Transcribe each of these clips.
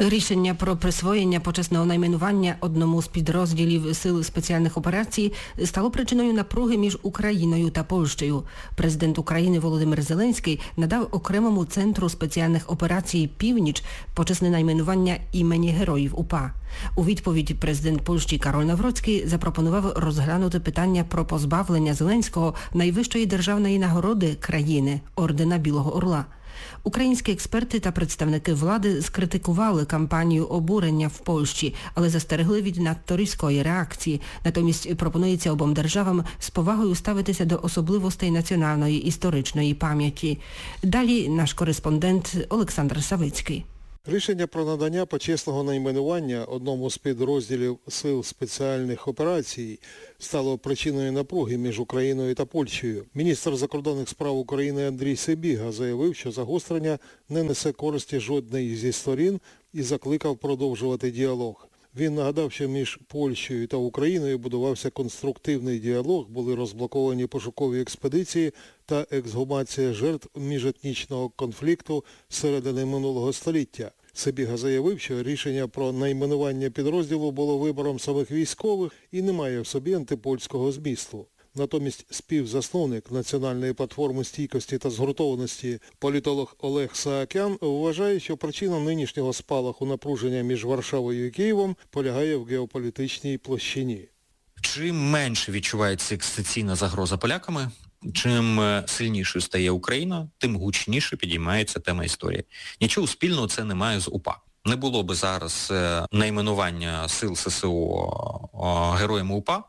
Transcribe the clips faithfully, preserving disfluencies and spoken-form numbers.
Рішення про присвоєння почесного найменування одному з підрозділів Сил спеціальних операцій стало причиною напруги між Україною та Польщею. Президент України Володимир Зеленський надав окремому центру спеціальних операцій «Північ» почесне найменування імені Героїв УПА. У відповідь президент Польщі Кароль Навроцький запропонував розглянути питання про позбавлення Зеленського найвищої державної нагороди країни – ордена Білого Орла. Українські експерти та представники влади скритикували кампанію обурення в Польщі, але застерегли від надто різкої реакції. Натомість пропонується обом державам з повагою ставитися до особливостей національної історичної пам'яті. Далі наш кореспондент Олександр Савицький. Рішення про надання почесного найменування одному з підрозділів Сил спеціальних операцій стало причиною напруги між Україною та Польщею. Міністр закордонних справ України Андрій Сибіга заявив, що загострення не несе користі жодної зі сторін і закликав продовжувати діалог. Він нагадав, що між Польщею та Україною будувався конструктивний діалог, були розблоковані пошукові експедиції та ексгумація жертв міжетнічного конфлікту з середини минулого століття. Сибіга заявив, що рішення про найменування підрозділу було вибором самих військових і не має в собі антипольського змісту. Натомість співзасновник Національної платформи стійкості та згуртованості політолог Олег Саакян вважає, що причина нинішнього спалаху напруження між Варшавою і Києвом полягає в геополітичній площині. Чим менше відчувається екзистенційна загроза поляками, чим сильнішою стає Україна, тим гучніше підіймається тема історії. Нічого спільного це не має з УПА. Не було би зараз найменування сил ССО героями УПА,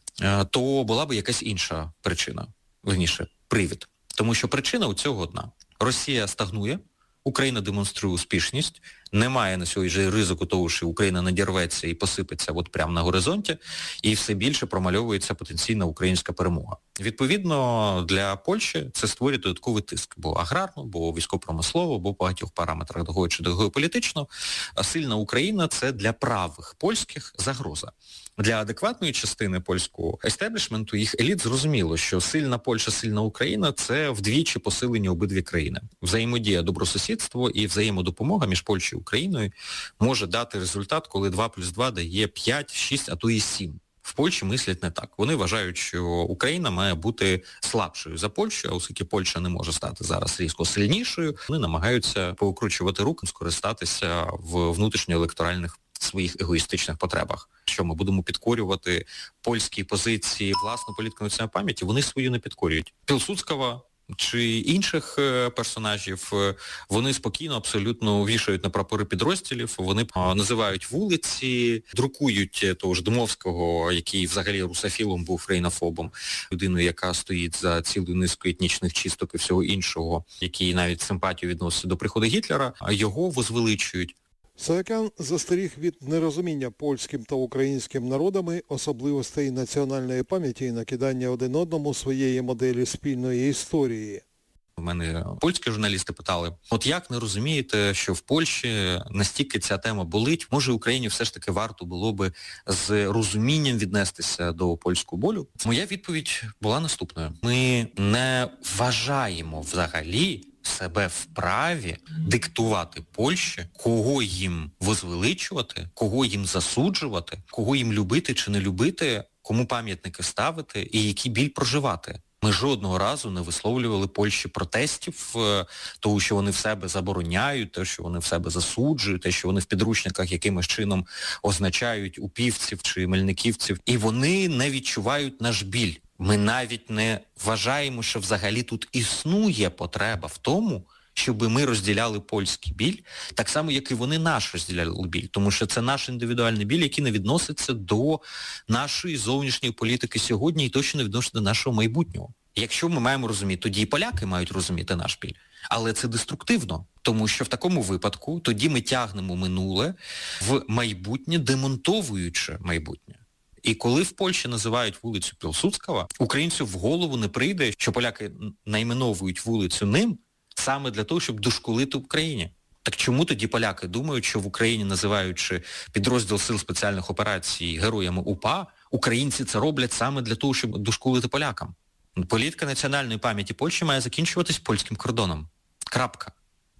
то була б якась інша причина, вірніше, привід. Тому що причина у цього одна. Росія стагнує, Україна демонструє успішність, немає на сьогодні ризику того, що Україна надірветься і посипеться от прямо на горизонті, і все більше промальовується потенційна українська перемога. Відповідно, для Польщі це створює додатковий тиск, бо аграрно, бо військово-промислово, бо по багатьох параметрах доходячи до геополітично. Сильна Україна – це для правих польських загроза. Для адекватної частини польського естеблішменту, їх еліт, зрозуміло, що сильна Польща, сильна Україна – це вдвічі посилені обидві країни. Взаємодія, добросусідство і взаємодопомога між Польщею і Україною може дати результат, коли два плюс два дає п'ять, шість, а то і сім. В Польщі мислять не так. Вони вважають, що Україна має бути слабшою за Польщу, а оскільки Польща не може стати зараз різко сильнішою, вони намагаються поукручувати руки, скористатися в внутрішньоелекторальних своїх егоїстичних потребах. Що ми будемо підкорювати польські позиції власну політику національної пам'яті, вони свою не підкорюють. Пілсудського чи інших персонажів, вони спокійно абсолютно вішають на прапори підрозділів, вони називають вулиці, друкують того ж Дмовського, який взагалі русофілом був, фрейнофобом, людиною, яка стоїть за цілою низкою етнічних чисток і всього іншого, який навіть симпатію відносить до приходу Гітлера, його возвеличують. Саакян застеріг від нерозуміння польським та українським народами особливостей національної пам'яті і накидання один одному своєї моделі спільної історії. У мене польські журналісти питали, от як не розумієте, що в Польщі настільки ця тема болить, може Україні все ж таки варто було би з розумінням віднестися до польського болю? Моя відповідь була наступною. Ми не вважаємо взагалі себе вправі диктувати Польщі, кого їм возвеличувати, кого їм засуджувати, кого їм любити чи не любити, кому пам'ятники ставити і який біль проживати. Ми жодного разу не висловлювали Польщі протестів, того, що вони в себе забороняють, те, що вони в себе засуджують, те, що вони в підручниках якимось чином означають упівців чи мельниківців. І вони не відчувають наш біль. Ми навіть не вважаємо, що взагалі тут існує потреба в тому, щоб ми розділяли польський біль, так само, як і вони наш розділяли біль. Тому що це наш індивідуальний біль, який не відноситься до нашої зовнішньої політики сьогодні і точно не відноситься до нашого майбутнього. Якщо ми маємо розуміти, тоді і поляки мають розуміти наш біль. Але це деструктивно, тому що в такому випадку тоді ми тягнемо минуле в майбутнє, демонтовуючи майбутнє. І коли в Польщі називають вулицю Пілсудського, українцю в голову не прийде, що поляки найменовують вулицю ним саме для того, щоб дошкулити Україні. Так чому тоді поляки думають, що в Україні, називаючи підрозділ Сил спеціальних операцій героями УПА, українці це роблять саме для того, щоб дошкулити полякам? Політика національної пам'яті Польщі має закінчуватись польським кордоном. Крапка.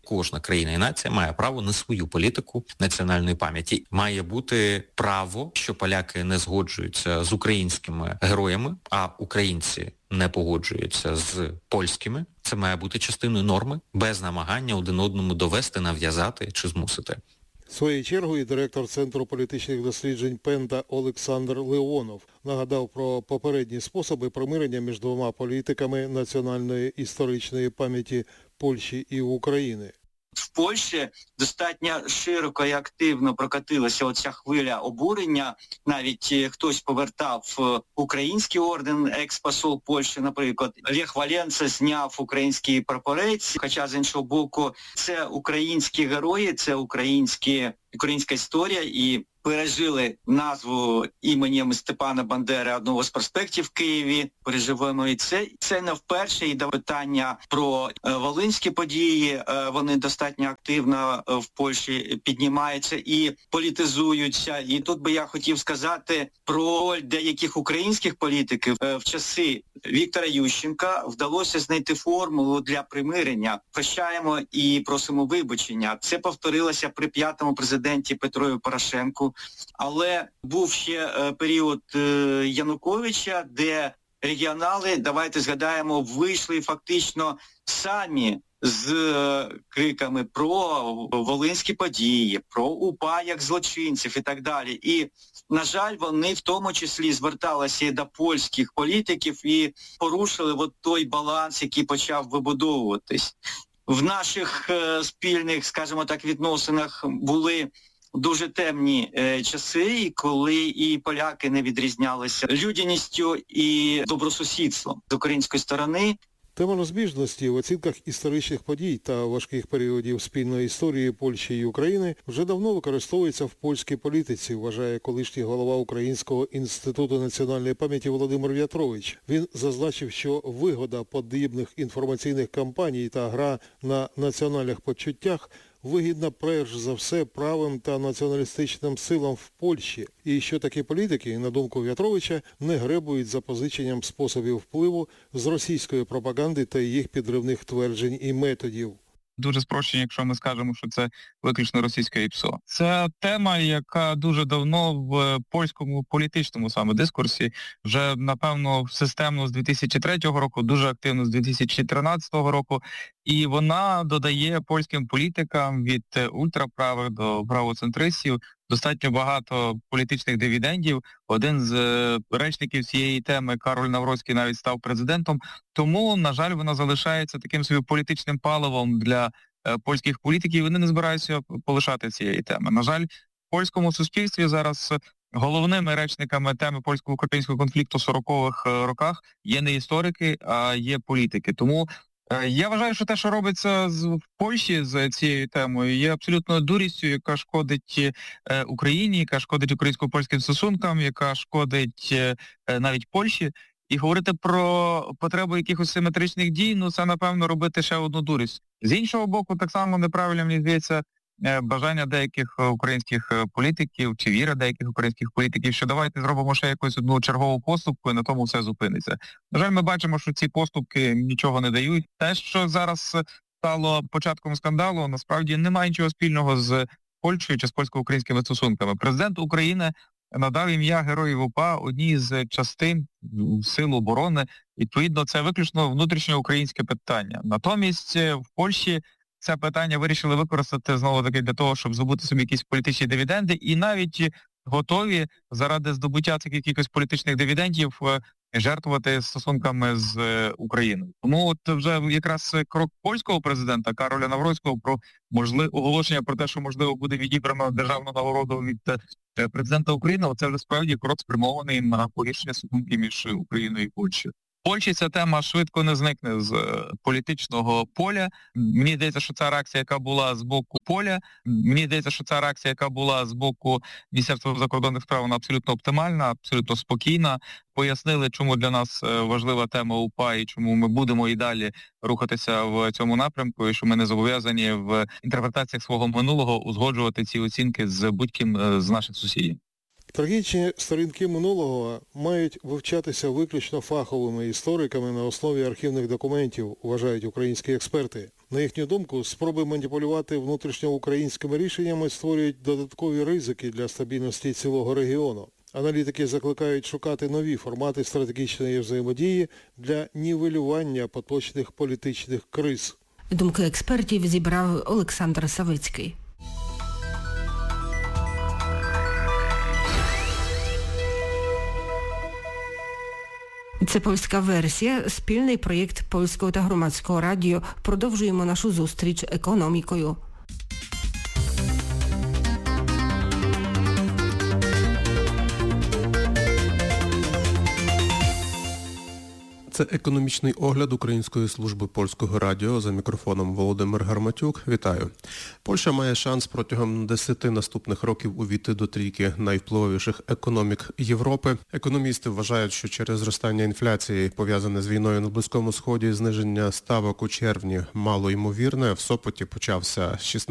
Кожна країна і нація має право на свою політику національної пам'яті. Має бути право, що поляки не згоджуються з українськими героями, а українці не погоджуються з польськими. Це має бути частиною норми, без намагання один одному довести, нав'язати чи змусити. Своєю чергою директор Центру політичних досліджень Пента Олександр Леонов нагадав про попередні способи примирення між двома політиками національної історичної пам'яті Польщі і України. В Польщі достатньо широко і активно прокатилася оця хвиля обурення. Навіть хтось повертав український орден, екс-посол Польщі, наприклад. Лех Валенса зняв український прапорець, хоча, з іншого боку, це українські герої, це українські, українська історія, і пережили назву іменем Степана Бандери одного з проспектів в Києві. Переживемо і це. Це не вперше. І до питання про е, волинські події. Е, вони достатньо активно е, в Польщі піднімаються і політизуються. І тут би я хотів сказати про роль деяких українських політиків. Е, в часи Віктора Ющенка вдалося знайти формулу для примирення. Прощаємо і просимо вибачення. Це повторилося при п'ятому президенті Петрові Порошенку. Але був ще е, період е, Януковича, де регіонали, давайте згадаємо, вийшли фактично самі з е, криками про волинські події, про УПА як злочинців і так далі. І, на жаль, вони в тому числі зверталися і до польських політиків і порушили от той баланс, який почав вибудовуватись. В наших е, спільних, скажімо так, відносинах були дуже темні е, часи, коли і поляки не відрізнялися людяністю і добросусідством з української сторони. Тема розбіжності в оцінках історичних подій та важких періодів спільної історії Польщі і України вже давно використовується в польській політиці, вважає колишній голова Українського інституту національної пам'яті Володимир В'ятрович. Він зазначив, що вигода подібних інформаційних кампаній та гра на національних почуттях вигідна перш за все правим та націоналістичним силам в Польщі, і що такі політики, на думку В'ятровича, не гребують запозиченням способів впливу з російської пропаганди та їх підривних тверджень і методів. Дуже спрощення, якщо ми скажемо, що це виключно російське ІПСО. Це тема, яка дуже давно в польському політичному саме дискурсі, вже, напевно, системно з дві тисячі третього року, дуже активно з дві тисячі тринадцятого року, і вона додає польським політикам від ультраправих до правоцентристів достатньо багато політичних дивідендів. Один з речників цієї теми, Кароль Навроцький, навіть став президентом. Тому, на жаль, вона залишається таким собі політичним паливом для е, польських політиків. Вони не збираються полишати цієї теми. На жаль, в польському суспільстві зараз головними речниками теми польсько-українського конфлікту в сорокових роках є не історики, а є політики. Тому я вважаю, що те, що робиться в Польщі з цією темою, є абсолютно дурістю, яка шкодить Україні, яка шкодить українсько-польським стосункам, яка шкодить навіть Польщі. І говорити про потребу якихось симетричних дій, ну це, напевно, робити ще одну дурість. З іншого боку, так само неправильно, мені здається, бажання деяких українських політиків, чи віра деяких українських політиків, що давайте зробимо ще якусь одну чергову поступку і на тому все зупиниться. На жаль, ми бачимо, що ці поступки нічого не дають. Те, що зараз стало початком скандалу, насправді немає нічого спільного з Польщею чи з польсько-українськими стосунками. Президент України надав ім'я Героїв УПА одній з частин Сил оборони. Відповідно, це виключно внутрішньоукраїнське питання. Натомість в Польщі це питання вирішили використати знову-таки для того, щоб здобути собі якісь політичні дивіденди, і навіть готові заради здобуття цих якихось політичних дивідендів жертвувати стосунками з Україною. Тому от вже якраз крок польського президента Кароля Навроцького про можливе оголошення про те, що можливо буде відібрано державну нагороду від президента України, це вже справді крок спрямований на погіршення стосунків між Україною і Польщею. В Польщі ця тема швидко не зникне з політичного поля. Мені здається, що ця реакція, яка була з боку поля, мені здається, що ця реакція, яка була з боку Міністерства закордонних справ, вона абсолютно оптимальна, абсолютно спокійна. Пояснили, чому для нас важлива тема УПА і чому ми будемо і далі рухатися в цьому напрямку, і що ми не зобов'язані в інтерпретаціях свого минулого узгоджувати ці оцінки з будь-ким з наших сусідів. Трагічні сторінки минулого мають вивчатися виключно фаховими істориками на основі архівних документів, вважають українські експерти. На їхню думку, спроби маніпулювати внутрішньоукраїнськими рішеннями створюють додаткові ризики для стабільності цілого регіону. Аналітики закликають шукати нові формати стратегічної взаємодії для нівелювання поточних політичних криз. Думки експертів зібрав Олександр Савицький. Це польська версія, спільний проєкт польського та громадського радіо. Продовжуємо нашу зустріч економікою. Це економічний огляд Української служби польського радіо. За мікрофоном Володимир Гарматюк. Вітаю. Польща має шанс протягом десяти наступних років увійти до трійки найвпливовіших економік Європи. Економісти вважають, що через зростання інфляції, пов'язане з війною на Близькому Сході, зниження ставок у червні мало ймовірне. В Сопоті почався